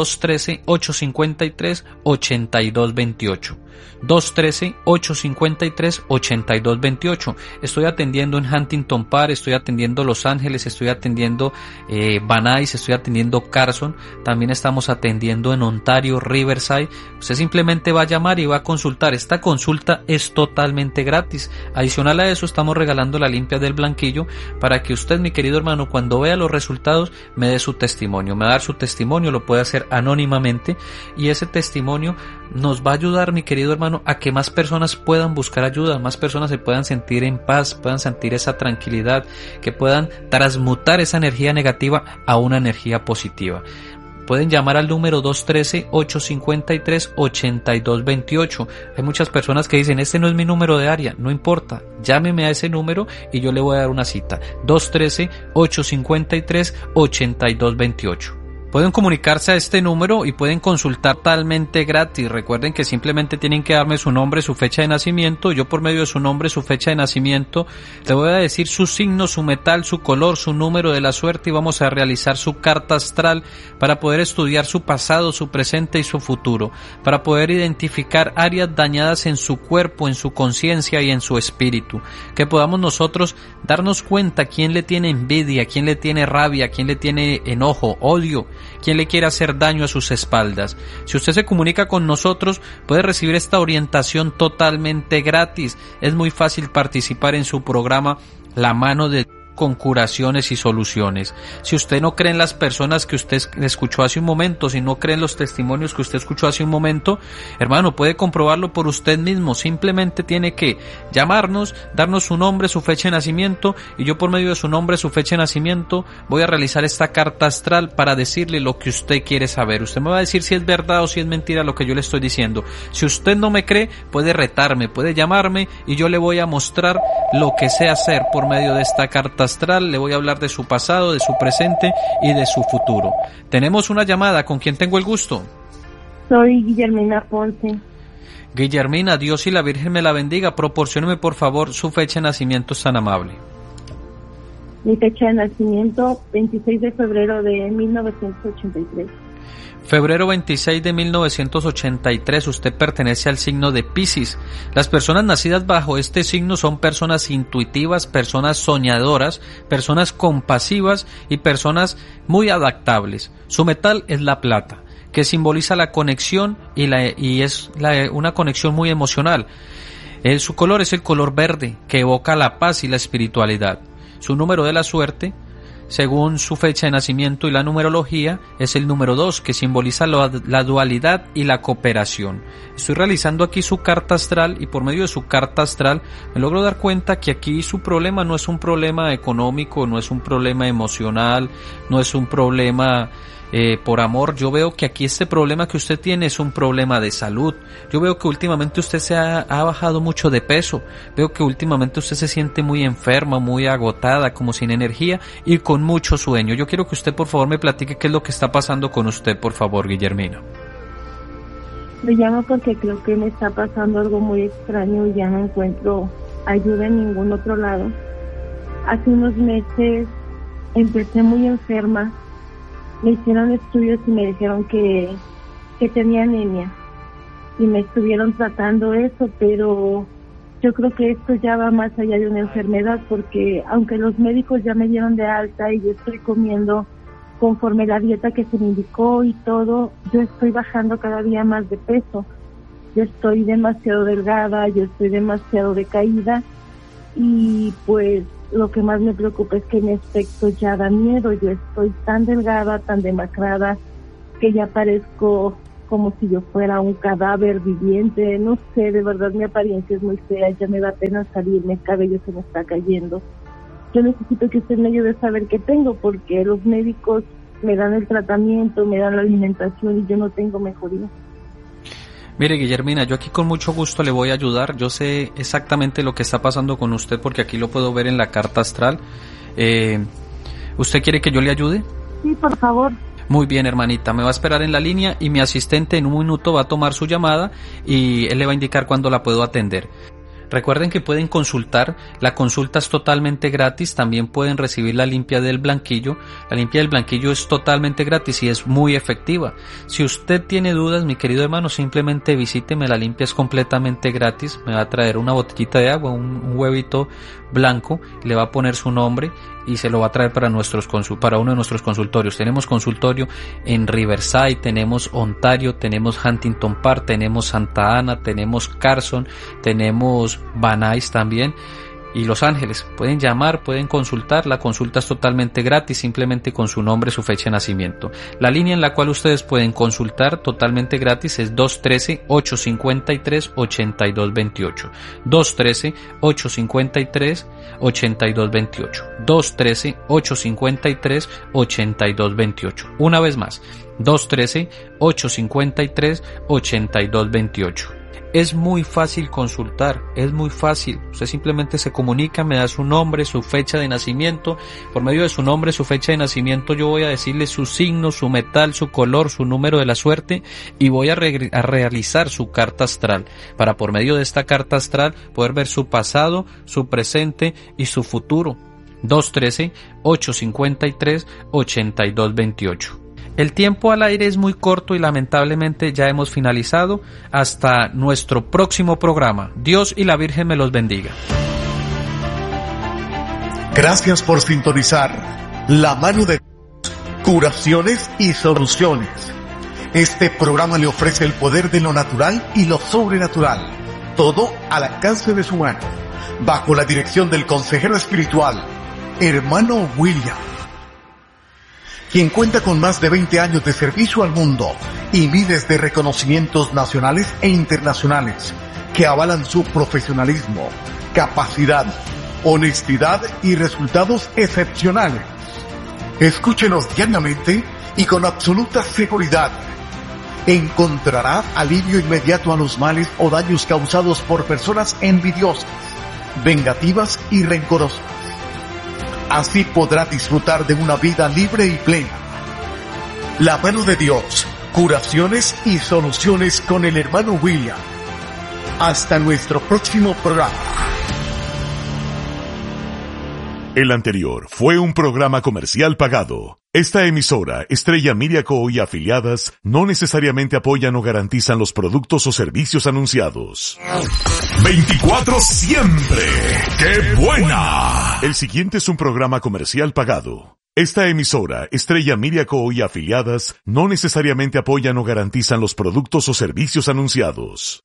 213-853-8228. 213-853-8228. Estoy atendiendo en Huntington Park, estoy atendiendo Los Ángeles, estoy atendiendo Van Nuys, estoy atendiendo Carson. También estamos atendiendo en Ontario, Riverside. Usted simplemente va a llamar y va a consultar. Esta consulta es totalmente gratis. Adicional a eso, estamos regalando la limpia del blanquillo para que usted, mi querido hermano, cuando vea los resultados, me dé su testimonio. Me va a dar su testimonio, lo puede hacer anónimamente, y ese testimonio nos va a ayudar, mi querido hermano, a que más personas puedan buscar ayuda, más personas se puedan sentir en paz, puedan sentir esa tranquilidad, que puedan transmutar esa energía negativa a una energía positiva. Pueden llamar al número 213-853-8228. Hay muchas personas que dicen, este no es mi número de área. No importa, llámeme a ese número y yo le voy a dar una cita. 213-853-8228. Pueden comunicarse a este número y pueden consultar totalmente gratis. Recuerden que simplemente tienen que darme su nombre, su fecha de nacimiento. Yo, por medio de su nombre, su fecha de nacimiento, le voy a decir su signo, su metal, su color, su número de la suerte, y vamos a realizar su carta astral para poder estudiar su pasado, su presente y su futuro, para poder identificar áreas dañadas en su cuerpo, en su conciencia y en su espíritu, que podamos nosotros darnos cuenta quién le tiene envidia, quién le tiene rabia, quién le tiene enojo, odio, quién le quiere hacer daño a sus espaldas. Si usted se comunica con nosotros, puede recibir esta orientación totalmente gratis. Es muy fácil participar en su programa La Mano de con curaciones y soluciones. Si usted no cree en las personas que usted escuchó hace un momento, si no cree en los testimonios que usted escuchó hace un momento, hermano, puede comprobarlo por usted mismo. Simplemente tiene que llamarnos, darnos su nombre, su fecha de nacimiento, y yo, por medio de su nombre, su fecha de nacimiento, voy a realizar esta carta astral para decirle lo que usted quiere saber. Usted me va a decir si es verdad o si es mentira lo que yo le estoy diciendo. Si usted no me cree, puede retarme, puede llamarme, y yo le voy a mostrar lo que sé hacer por medio de esta carta astral. Le voy a hablar de su pasado, de su presente y de su futuro. Tenemos una llamada. ¿Con quién tengo el gusto? Soy Guillermina Ponce. Guillermina, Dios y la Virgen me la bendiga. Proporcióneme, por favor, su fecha de nacimiento, tan amable. Mi fecha de nacimiento, 26 de febrero de 1983. Febrero 26 de 1983, usted pertenece al signo de Piscis. Las personas nacidas bajo este signo son personas intuitivas, personas soñadoras, personas compasivas y personas muy adaptables. Su metal es la plata, que simboliza la conexión y es una conexión muy emocional. Su color es el color verde, que evoca la paz y la espiritualidad. Su número de la suerte, según su fecha de nacimiento y la numerología, es el número 2, que simboliza la dualidad y la cooperación. Estoy realizando aquí su carta astral, y por medio de su carta astral me logro dar cuenta que aquí su problema no es un problema económico, no es un problema emocional, no es un problema por amor. Yo veo que aquí este problema que usted tiene es un problema de salud. Yo veo que últimamente usted ha bajado mucho de peso. Veo que últimamente usted se siente muy enferma, muy agotada, como sin energía y con mucho sueño. Yo quiero que usted, por favor, me platique qué es lo que está pasando con usted, por favor, Guillermina. Me llamo porque creo que me está pasando algo muy extraño y ya no encuentro ayuda en ningún otro lado. Hace unos meses empecé muy enferma. Me hicieron estudios y me dijeron que tenía anemia, y me estuvieron tratando eso, pero Yo creo que esto ya va más allá de una enfermedad, porque aunque los médicos ya me dieron de alta y yo estoy comiendo conforme la dieta que se me indicó y todo, yo estoy bajando cada día más de peso. Yo estoy demasiado delgada, yo estoy demasiado decaída y pues lo que más me preocupa es que mi aspecto ya da miedo. Yo estoy tan delgada, tan demacrada, que ya parezco como si yo fuera un cadáver viviente. No sé, de verdad mi apariencia es muy fea, ya me da pena salirme, el cabello se me está cayendo. Yo necesito que usted me ayude a saber qué tengo, porque los médicos me dan el tratamiento, me dan la alimentación y yo no tengo mejoría. Mire, Guillermina, yo aquí con mucho gusto le voy a ayudar. Yo sé exactamente lo que está pasando con usted porque aquí lo puedo ver en la carta astral. ¿Usted quiere que yo le ayude? Sí, por favor. Muy bien, hermanita, me va a esperar en la línea y mi asistente en un minuto va a tomar su llamada y él le va a indicar cuándo la puedo atender. Recuerden que pueden consultar, la consulta es totalmente gratis, también pueden recibir la limpia del blanquillo. La limpia del blanquillo es totalmente gratis y es muy efectiva. Si usted tiene dudas, mi querido hermano, simplemente visíteme, la limpia es completamente gratis. Me va a traer una botellita de agua, un huevito blanco, le va a poner su nombre y se lo va a traer para uno de nuestros consultorios. Tenemos consultorio en Riverside, tenemos Ontario, tenemos Huntington Park, tenemos Santa Ana, tenemos Carson, tenemos Van Nuys también y Los Ángeles. Pueden llamar, pueden consultar, la consulta es totalmente gratis, simplemente con su nombre, su fecha de nacimiento. La línea en la cual ustedes pueden consultar totalmente gratis es 213-853-8228. 213-853-8228. 213-853-8228. Una vez más, 213-853-8228. Es muy fácil consultar, es muy fácil. Usted simplemente se comunica, me da su nombre, su fecha de nacimiento. Por medio de su nombre, su fecha de nacimiento, yo voy a decirle su signo, su metal, su color, su número de la suerte y voy a realizar su carta astral para por medio de esta carta astral poder ver su pasado, su presente y su futuro. 213-853-8228. El tiempo al aire es muy corto y lamentablemente ya hemos finalizado. Hasta nuestro próximo programa. Dios y la Virgen me los bendiga. Gracias por sintonizar La Mano de Dios, curaciones y soluciones. Este programa le ofrece el poder de lo natural y lo sobrenatural, todo al alcance de su mano, bajo la dirección del consejero espiritual, hermano William, quien cuenta con más de 20 años de servicio al mundo y miles de reconocimientos nacionales e internacionales que avalan su profesionalismo, capacidad, honestidad y resultados excepcionales. Escúchenos diariamente y con absoluta seguridad encontrará alivio inmediato a los males o daños causados por personas envidiosas, vengativas y rencorosas. Así podrá disfrutar de una vida libre y plena. La Mano de Dios, curaciones y soluciones con el hermano William. Hasta nuestro próximo programa. El anterior fue un programa comercial pagado. Esta emisora, Estrella Media Co. y afiliadas, no necesariamente apoyan o garantizan los productos o servicios anunciados. 24 siempre. ¡Qué buena! El siguiente es un programa comercial pagado. Esta emisora, Estrella Media Co. y afiliadas, no necesariamente apoyan o garantizan los productos o servicios anunciados.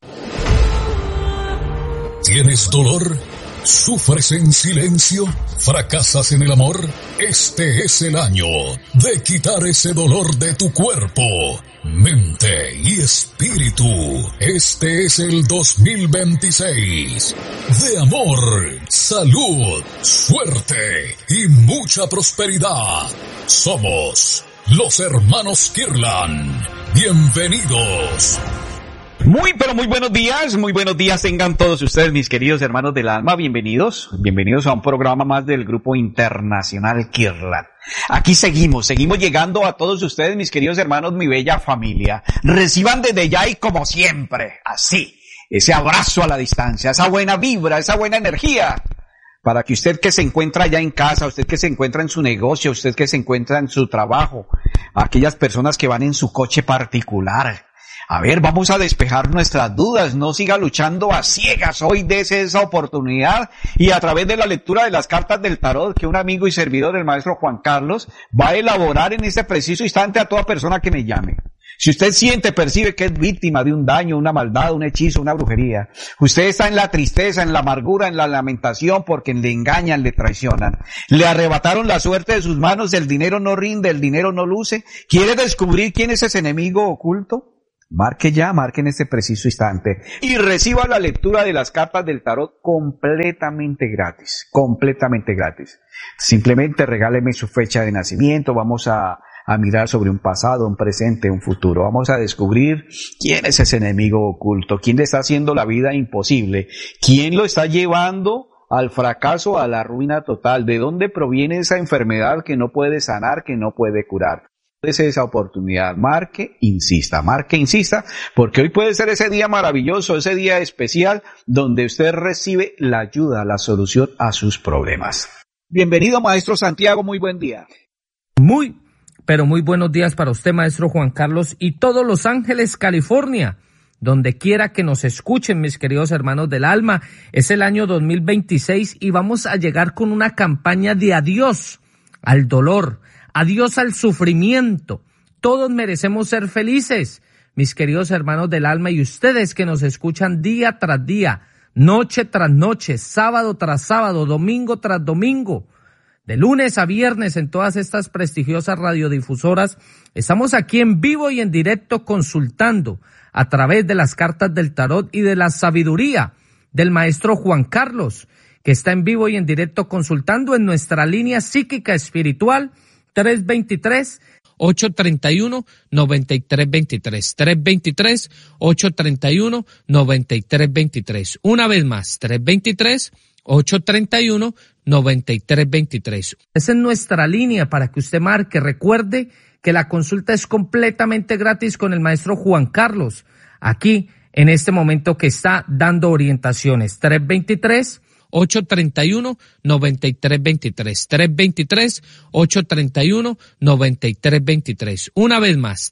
¿Tienes dolor? ¿Sufres en silencio? ¿Fracasas en el amor? Este es el año de quitar ese dolor de tu cuerpo, mente y espíritu. Este es el 2026 de amor, salud, suerte y mucha prosperidad. Somos los hermanos Kirlan. Bienvenidos. Muy, pero muy buenos días tengan todos ustedes, mis queridos hermanos del alma, bienvenidos a un programa más del Grupo Internacional Kirlan. Aquí seguimos llegando a todos ustedes, mis queridos hermanos, mi bella familia. Reciban desde ya y como siempre, así, ese abrazo a la distancia, esa buena vibra, esa buena energía, para que usted que se encuentra allá en casa, usted que se encuentra en su negocio, usted que se encuentra en su trabajo, aquellas personas que van en su coche particular, A ver, vamos a despejar nuestras dudas, no siga luchando a ciegas, hoy dese esa oportunidad y a través de la lectura de las cartas del tarot que un amigo y servidor del maestro Juan Carlos va a elaborar en este preciso instante a toda persona que me llame. Si usted siente, percibe que es víctima de un daño, una maldad, un hechizo, una brujería, usted está en la tristeza, en la amargura, en la lamentación porque le engañan, le traicionan, le arrebataron la suerte de sus manos, el dinero no rinde, el dinero no luce, quiere descubrir quién es ese enemigo oculto, marque ya, marque en este preciso instante y reciba la lectura de las cartas del tarot completamente gratis, completamente gratis. Simplemente regáleme su fecha de nacimiento, vamos a mirar sobre un pasado, un presente, un futuro. Vamos a descubrir quién es ese enemigo oculto, quién le está haciendo la vida imposible, quién lo está llevando al fracaso, a la ruina total, de dónde proviene esa enfermedad que no puede sanar, que no puede curar. Es esa oportunidad, marque, insista, porque hoy puede ser ese día maravilloso, ese día especial donde usted recibe la ayuda, la solución a sus problemas. Bienvenido, maestro Santiago, muy buen día. Pero muy buenos días para usted, maestro Juan Carlos, y todos Los Ángeles, California, donde quiera que nos escuchen, mis queridos hermanos del alma. Es el año 2026 y vamos a llegar con una campaña de adiós al dolor, adiós al sufrimiento. Todos merecemos ser felices, mis queridos hermanos del alma, y ustedes que nos escuchan día tras día, noche tras noche, sábado tras sábado, domingo tras domingo, de lunes a viernes en todas estas prestigiosas radiodifusoras, estamos aquí en vivo y en directo consultando a través de las cartas del tarot y de la sabiduría del maestro Juan Carlos, que está en vivo y en directo consultando en nuestra línea psíquica espiritual 323-831-9323, 323-831-9323. Una vez más, 323-831-9323. Esa es nuestra línea para que usted marque. Recuerde que la consulta es completamente gratis con el maestro Juan Carlos, aquí en este momento que está dando orientaciones. 323-831-9323, 323-831-9323. Una vez más,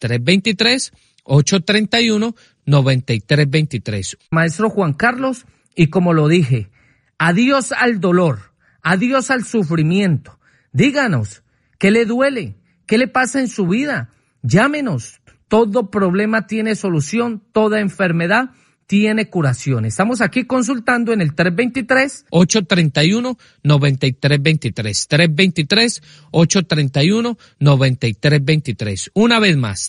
323-831-9323. Maestro Juan Carlos, y como lo dije, adiós al dolor, adiós al sufrimiento. Díganos, ¿qué le duele? ¿Qué le pasa en su vida? Llámenos. Todo problema tiene solución, toda enfermedad tiene curación. Estamos aquí consultando en el 323-831-9323, 323-831-9323. Una vez más,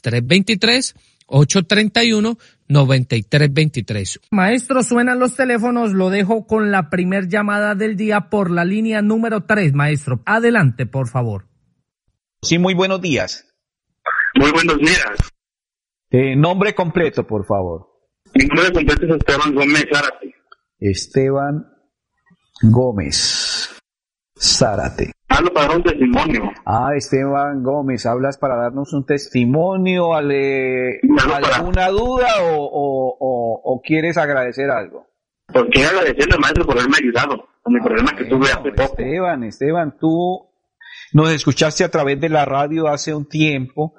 323-831-9323. Maestro, suenan los teléfonos, lo dejo con la primer llamada del día por la línea número 3, maestro. Adelante, por favor. Sí, muy buenos días. Muy buenos días. Nombre completo, por favor. Mi nombre completo es Esteban Gómez Zárate. Esteban Gómez Zárate. Hablo para dar un testimonio. Esteban Gómez, ¿hablas para darnos un testimonio? ¿Alguna duda o quieres agradecer algo? Pues quiero agradecerle al maestro por haberme ayudado con mi problema que tuve hace poco. Esteban, tú nos escuchaste a través de la radio hace un tiempo.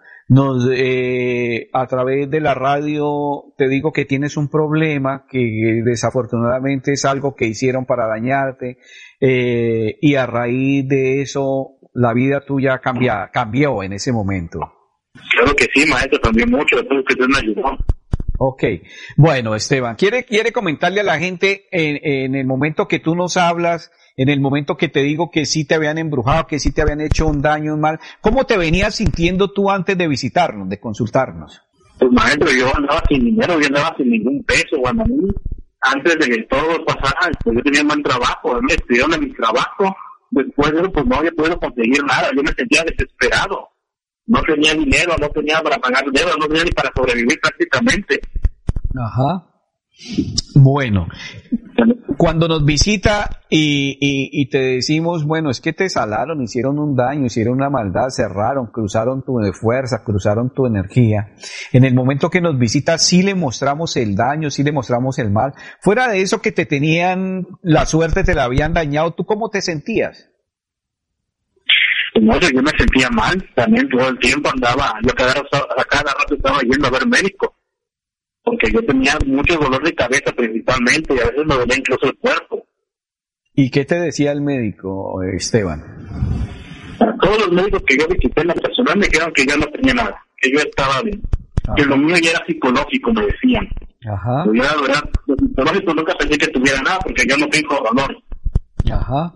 A través de la radio te digo que tienes un problema que desafortunadamente es algo que hicieron para dañarte, y a raíz de eso la vida tuya cambió en ese momento. Claro que sí, maestro, cambió mucho después que usted me ayudó. Ok, bueno, Esteban, quiere comentarle a la gente en el momento que tú nos hablas, en el momento que te digo que sí te habían embrujado, que sí te habían hecho un daño, un mal, ¿cómo te venías sintiendo tú antes de visitarnos, de consultarnos? Pues maestro, yo andaba sin dinero, yo andaba sin ningún peso, cuando a mí, antes de que todo pasara, pues yo tenía un mal trabajo, me despidieron de mi trabajo, después de eso pues no había podido conseguir nada, yo me sentía desesperado, no tenía dinero, no tenía para pagar deudas, no tenía ni para sobrevivir prácticamente. Ajá. Bueno, cuando nos visita y te decimos, bueno, es que te salaron, hicieron un daño, hicieron una maldad, cerraron, cruzaron tu fuerza, cruzaron tu energía. En el momento que nos visita, sí le mostramos el daño, sí le mostramos el mal. Fuera de eso que te tenían la suerte, te la habían dañado, ¿tú cómo te sentías? No sé, yo me sentía mal, también todo el tiempo andaba, yo cada rato estaba yendo a ver médico. porque yo tenía mucho dolor de cabeza principalmente y a veces me dolía incluso el cuerpo. ¿Y qué te decía el médico, Esteban? Todos los médicos que yo visité en la personal me dijeron que yo no tenía nada, que yo estaba bien, que lo mío ya era psicológico, me decían. Ajá. Yo la verdad, lo psicológico nunca pensé que tuviera nada porque yo no tengo dolor. Ajá.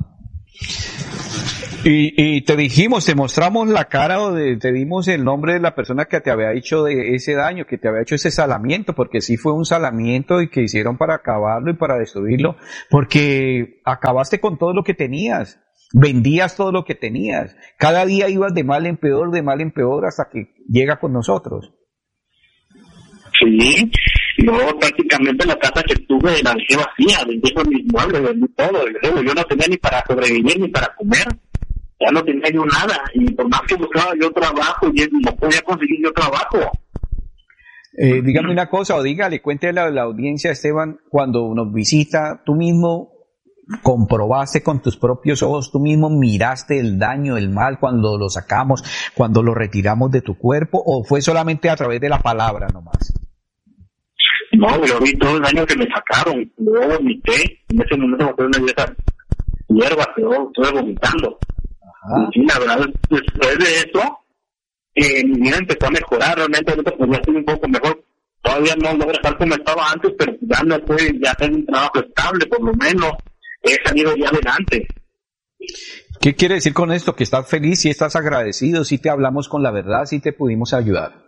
Y te dijimos, te mostramos la cara o te dimos el nombre de la persona que te había hecho de ese daño, que te había hecho ese salamiento, porque sí fue un salamiento y que hicieron para acabarlo y para destruirlo, porque acabaste con todo lo que tenías, vendías todo lo que tenías, cada día ibas de mal en peor hasta que llega con nosotros. Sí, yo prácticamente la casa que tuve la dejé vacía, vendí con mis muebles, vendí todo, yo no tenía ni para sobrevivir ni para comer. Ya no tenía yo nada, y por más que buscaba yo trabajo, y no podía conseguir yo trabajo. Dígame una cosa, o dígale, cuéntele a la audiencia, Esteban, cuando nos visita, tú mismo comprobaste con tus propios ojos, tú mismo miraste el daño, el mal, cuando lo sacamos, cuando lo retiramos de tu cuerpo, o fue solamente a través de la palabra nomás? No, yo vi todo el daño que me sacaron, luego vomité, en ese momento me fue una dieta hierba, pero estuve vomitando. Y sí, la verdad, después de eso, mi vida empezó a mejorar, realmente ahorita pues ya estoy un poco mejor, todavía no logro estar como estaba antes, pero ya no estoy, ya tengo un trabajo estable, por lo menos, he salido ya adelante. ¿Qué quiere decir con esto? Que estás feliz, si estás agradecido, si te hablamos con la verdad, si te pudimos ayudar.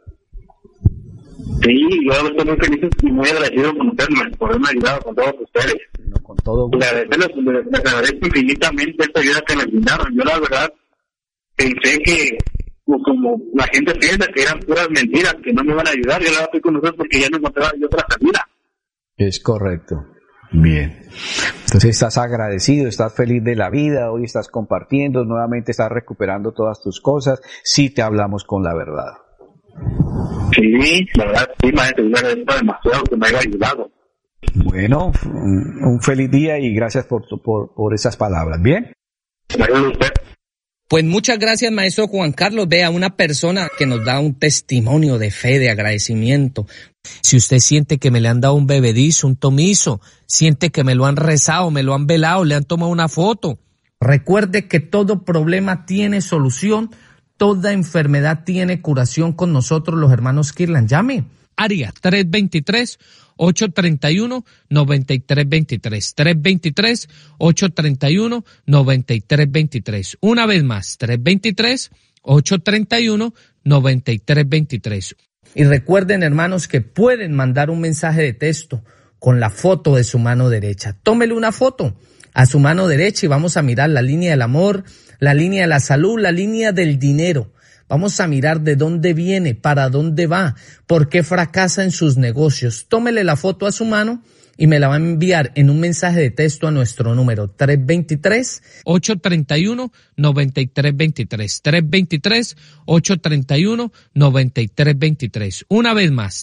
Sí, yo estoy muy feliz y muy agradecido con ustedes por haberme ayudado con todos ustedes. No, con todo gusto. Les agradezco infinitamente esta ayuda que me brindaron. Yo la verdad pensé que como la gente piensa que eran puras mentiras, que no me iban a ayudar, yo la estoy con ustedes porque ya no encontraba yo otra salida. Es correcto. Bien. Entonces estás agradecido, estás feliz de la vida, hoy estás compartiendo, nuevamente estás recuperando todas tus cosas, sí te hablamos con la verdad. Sí, la verdad, sí, maestro, yo agradezco demasiado que me haya ayudado. Bueno, un feliz día y gracias por esas palabras. ¿Bien? Gracias a usted. Pues muchas gracias, maestro Juan Carlos. Vea, una persona que nos da un testimonio de fe, de agradecimiento. Si usted siente que me le han dado un bebedizo, un tomizo, siente que me lo han rezado, me lo han velado, le han tomado una foto, recuerde que todo problema tiene solución, toda enfermedad tiene curación con nosotros los hermanos Kirlan. Llame. Área 323-831-9323. 323-831-9323. Una vez más, 323-831-9323. Y recuerden, hermanos, que pueden mandar un mensaje de texto con la foto de su mano derecha. Tómele una foto a su mano derecha y vamos a mirar la línea del amor, la línea de la salud, la línea del dinero. Vamos a mirar de dónde viene, para dónde va, por qué fracasa en sus negocios. Tómele la foto a su mano y me la va a enviar en un mensaje de texto a nuestro número 323-831-9323. 323-831-9323. Una vez más,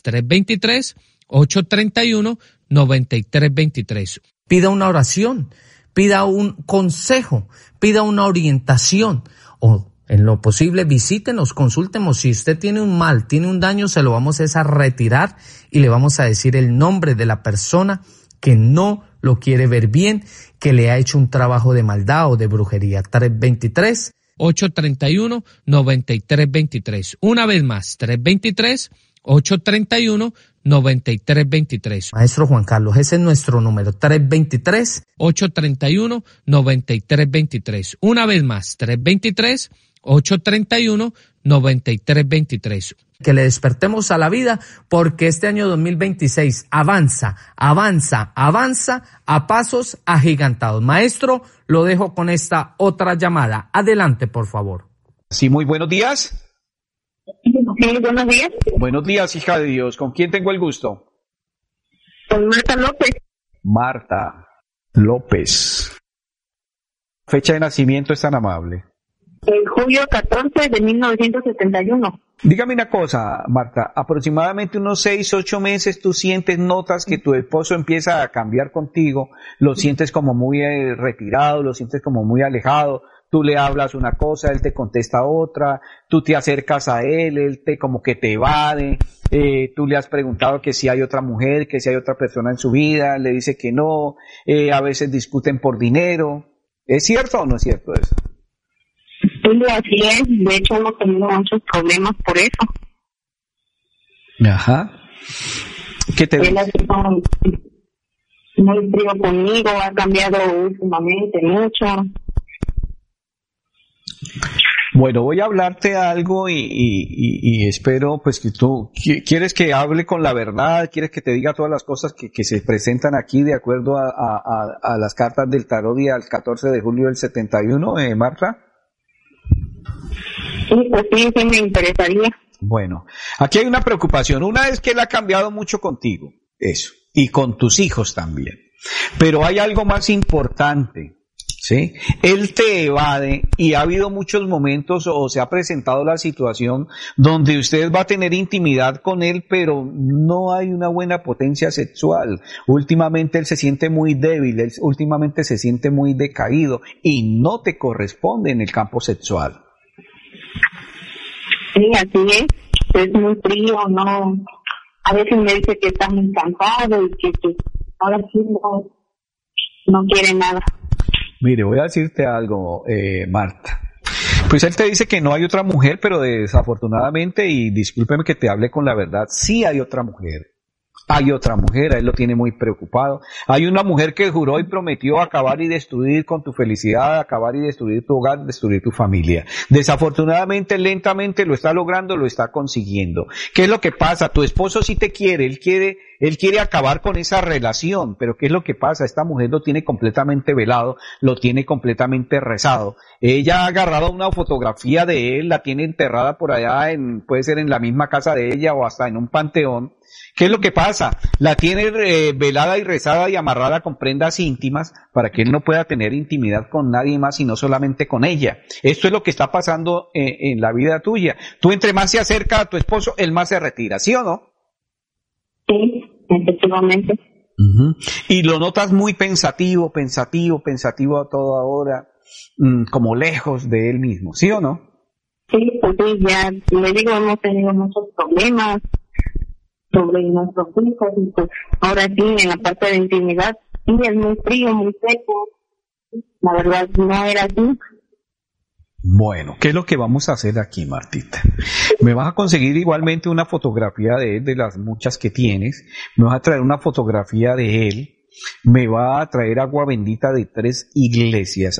323-831-9323. Pida una oración, pida un consejo, pida una orientación o en lo posible visítenos, consúltenos. Si usted tiene un mal, tiene un daño, se lo vamos a retirar y le vamos a decir el nombre de la persona que no lo quiere ver bien, que le ha hecho un trabajo de maldad o de brujería. 323-831-9323. Una vez más, 323-831-9323. Maestro Juan Carlos, ese es nuestro número, 323-831-9323. Una vez más, 323-831-9323. Que le despertemos a la vida porque este año 2026 avanza a pasos agigantados. Maestro, lo dejo con esta otra llamada. Adelante, por favor. Sí, muy buenos días. Sí, buenos días. Buenos días, hija de Dios. ¿Con quién tengo el gusto? Con Marta López. Marta López. Fecha de nacimiento es tan amable. El julio 14 de 1971. Dígame una cosa, Marta, aproximadamente unos 6, 8 meses tú notas que tu esposo empieza a cambiar contigo, lo sientes como muy retirado, lo sientes como muy alejado, tú le hablas una cosa, él te contesta otra, tú te acercas a él te como que te evade, tú le has preguntado que si hay otra mujer, que si hay otra persona en su vida, le dice que no, a veces discuten por dinero. ¿Es cierto o no es cierto eso? Sí, así es. De hecho, hemos tenido muchos problemas por eso. Ajá. ¿Qué te dice? Él ha sido muy frío conmigo, ha cambiado últimamente mucho. Bueno, voy a hablarte algo y espero pues que tú quieres que hable con la verdad, quieres que te diga todas las cosas que se presentan aquí de acuerdo a las cartas del tarot día el 14 de julio del 71, Marta. Sí, pues sí me interesaría. Bueno, aquí hay una preocupación. Una es que él ha cambiado mucho contigo, eso, y con tus hijos también. Pero hay algo más importante, ¿sí? Él te evade y ha habido muchos momentos o se ha presentado la situación donde usted va a tener intimidad con él, pero no hay una buena potencia sexual. Últimamente él se siente muy débil, él últimamente se siente muy decaído y no te corresponde en el campo sexual. Sí, así es muy frío, no, a veces me dice que está muy cansado y que ahora sí no quiere nada. Mire, voy a decirte algo, Marta. Pues él te dice que no hay otra mujer, pero desafortunadamente, y discúlpeme que te hable con la verdad, sí hay otra mujer. Hay otra mujer, a él lo tiene muy preocupado. Hay una mujer que juró y prometió acabar y destruir con tu felicidad, acabar y destruir tu hogar, destruir tu familia. Desafortunadamente, lentamente lo está logrando, lo está consiguiendo. ¿Qué es lo que pasa? Tu esposo sí te quiere, él quiere acabar con esa relación, pero ¿qué es lo que pasa? Esta mujer lo tiene completamente velado, lo tiene completamente rezado. Ella ha agarrado una fotografía de él, la tiene enterrada por allá, puede ser en la misma casa de ella o hasta en un panteón. ¿Qué es lo que pasa? La tiene velada y rezada y amarrada con prendas íntimas para que él no pueda tener intimidad con nadie más, sino solamente con ella. Esto es lo que está pasando en la vida tuya. Tú entre más se acerca a tu esposo, él más se retira, ¿sí o no? Sí, efectivamente. Uh-huh. Y lo notas muy pensativo a toda hora, como lejos de él mismo, ¿sí o no? Sí, pues sí, ya le digo, hemos tenido muchos problemas sobre nuestros hijos y pues ahora sí en la parte de intimidad sí es muy frío, muy seco, la verdad no era así. Bueno, ¿qué es lo que vamos a hacer aquí, Martita? Me vas a conseguir igualmente una fotografía de él, de las muchas que tienes, me vas a traer una fotografía de él, me va a traer agua bendita de 3 iglesias,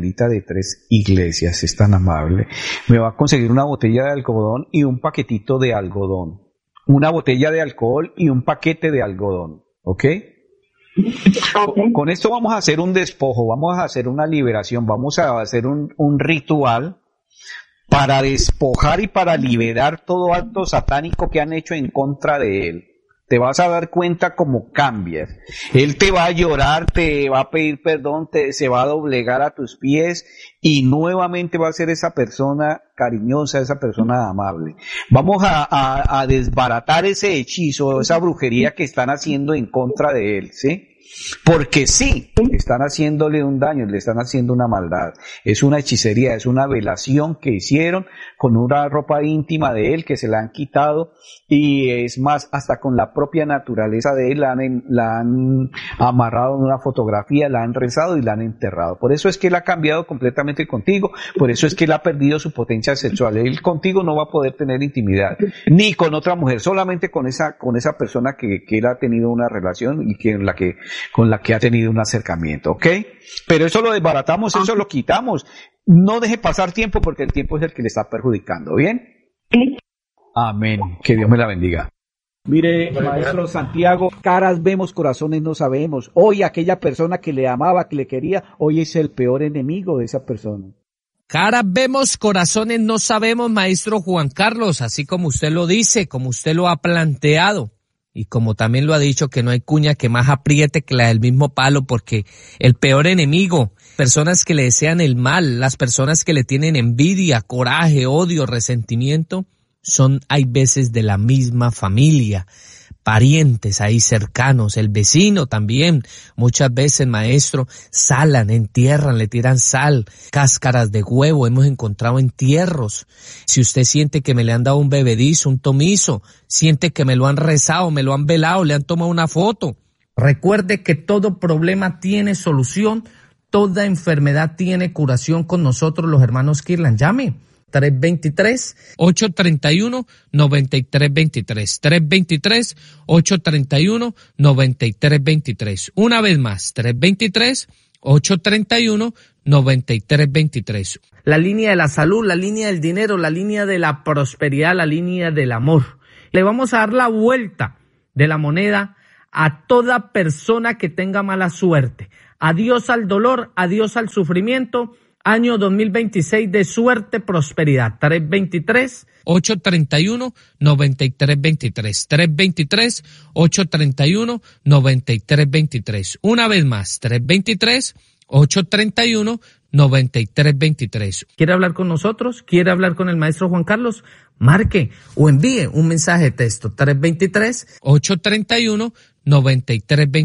es tan amable, me va a conseguir una botella de algodón y un paquetito de algodón. Una botella de alcohol y un paquete de algodón, ¿ok? Con esto vamos a hacer un despojo, vamos a hacer una liberación, vamos a hacer un ritual para despojar y para liberar todo acto satánico que han hecho en contra de él. Te vas a dar cuenta cómo cambias. Él te va a llorar, te va a pedir perdón, se va a doblegar a tus pies y nuevamente va a ser esa persona cariñosa, esa persona amable. Vamos a desbaratar ese hechizo, esa brujería que están haciendo en contra de él, ¿sí? Porque sí, están haciéndole un daño, le están haciendo una maldad. Es una hechicería, es una velación que hicieron con una ropa íntima de él que se la han quitado y es más, hasta con la propia naturaleza de él la han amarrado en una fotografía, la han rezado y la han enterrado. Por eso es que él ha cambiado completamente contigo, por eso es que él ha perdido su potencia sexual. Él contigo no va a poder tener intimidad, ni con otra mujer, solamente con esa persona que él ha tenido una relación y con la que ha tenido un acercamiento, ¿ok? Pero eso lo desbaratamos, eso lo quitamos. No deje pasar tiempo porque el tiempo es el que le está perjudicando, ¿bien? Amén. Que Dios me la bendiga. Mire, maestro Santiago, caras vemos, corazones no sabemos. Hoy aquella persona que le amaba, que le quería, hoy es el peor enemigo de esa persona. Caras vemos, corazones no sabemos, maestro Juan Carlos, así como usted lo dice, como usted lo ha planteado. Y como también lo ha dicho, que no hay cuña que más apriete que la del mismo palo, porque el peor enemigo, personas que le desean el mal, las personas que le tienen envidia, coraje, odio, resentimiento, hay veces de la misma familia. parientes ahí cercanos, el vecino también. Muchas veces, maestro, salan, entierran, le tiran sal, cáscaras de huevo, hemos encontrado entierros. Si usted siente que me le han dado un bebedizo, un tomizo, siente que me lo han rezado, me lo han velado, le han tomado una foto. Recuerde que todo problema tiene solución, toda enfermedad tiene curación con nosotros los hermanos Kirlan. Llame. 323-831-9323. 323-831-9323. Una vez más, 323-831-9323. La línea de la salud, la línea del dinero, la línea de la prosperidad, la línea del amor. Le vamos a dar la vuelta de la moneda a toda persona que tenga mala suerte. Adiós al dolor, adiós al sufrimiento. Año 2026 de suerte, prosperidad. 323-831-9323. 323-831-9323. Una vez más, 323-831-9323. ¿Quiere hablar con nosotros? ¿Quiere hablar con el maestro Juan Carlos? Marque o envíe un mensaje de texto. 323-831-9323.